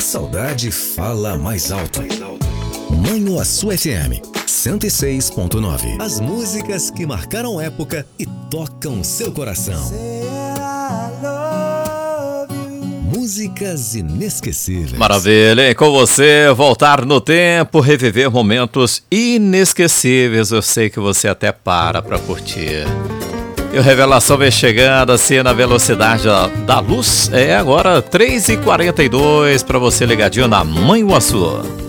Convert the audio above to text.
A saudade fala mais alto. Manhuaçu FM 106.9. As músicas que marcaram época e tocam seu coração. Músicas inesquecíveis. Maravilha, hein? Com você, voltar no tempo, reviver momentos inesquecíveis. Eu sei que você até para curtir. E o Revelação vem chegando assim na velocidade da luz. É agora 3h42 para você ligadinho na Manhuaçu.